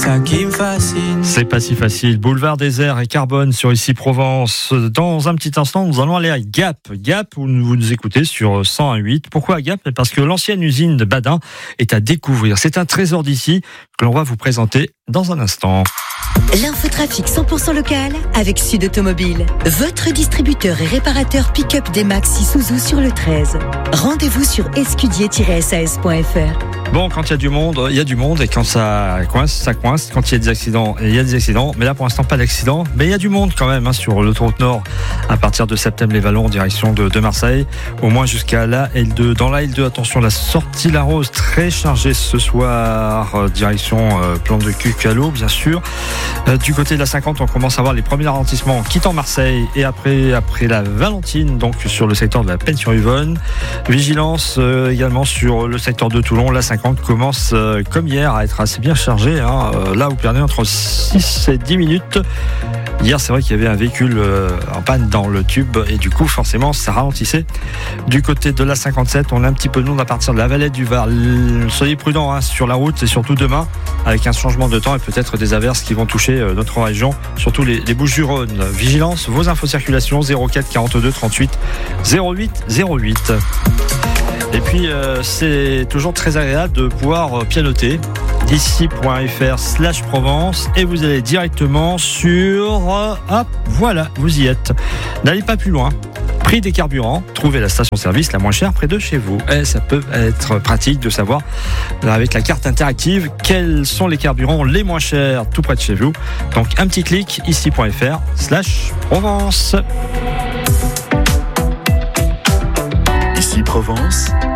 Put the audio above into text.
ça qui me fascine. C'est pas si facile. Boulevard Désert et Carbone sur Ici Provence. Dans un petit instant, nous allons aller à Gap. Gap, où vous nous écoutez sur 101.8. Pourquoi à Gap ? Parce que l'ancienne usine de Badin est à découvrir. C'est un trésor d'ici que l'on va vous présenter dans un instant. L'infotrafic 100% local avec Sud Automobile. Votre distributeur et réparateur pick-up des Maxi Isuzu sur le 13. Rendez-vous sur escudier-sas.fr. Bon, quand il y a du monde, il y a du monde. Et quand ça coince, ça coince. Quand il y a des accidents, il y a des accidents. Mais là, pour l'instant, pas d'accident. Mais il y a du monde quand même sur l'autoroute Nord à partir de Septembre-les-Vallons en direction de Marseille. Au moins jusqu'à la L2. Dans la L2, attention, la sortie La Rose très chargée ce soir. Direction plan de Cucalo, bien sûr. Du côté de la 50, on commence à voir les premiers ralentissements quittant Marseille et après la Valentine, donc sur le secteur de la Pennes-sur-Yvonne. Vigilance également sur le secteur de Toulon. La 50 commence comme hier à être assez bien chargée. Là, vous perdez entre 6 et 10 minutes. Hier, c'est vrai qu'il y avait un véhicule en panne dans le tube et du coup, forcément, ça ralentissait. Du côté de la 57, on a un petit peu de monde à partir de la Vallée du Var. Soyez prudents sur la route et surtout demain avec un changement de temps et peut-être des averses qui vont toucher notre région, surtout les Bouches-du-Rhône. Vigilance, vos infos circulation 04 42 38 08 08. Et puis, c'est toujours très agréable de pouvoir pianoter. Ici.fr/Provence et vous allez directement sur... voilà, vous y êtes. N'allez pas plus loin. Prix des carburants, trouvez la station-service la moins chère près de chez vous. Et ça peut être pratique de savoir, avec la carte interactive, quels sont les carburants les moins chers tout près de chez vous. Donc, un petit clic, ici.fr/Provence. Ici Provence,